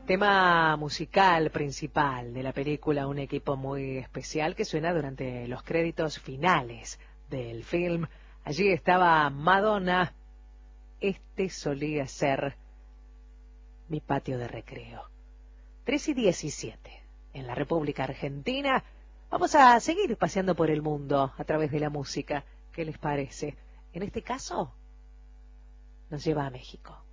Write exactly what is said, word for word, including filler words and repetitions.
Tema musical principal de la película, un equipo muy especial que suena durante los créditos finales del film. Allí estaba Madonna. Este solía ser mi patio de recreo. tres y diecisiete. En la República Argentina vamos a seguir paseando por el mundo a través de la música. ¿Qué les parece? En este caso, nos lleva a México.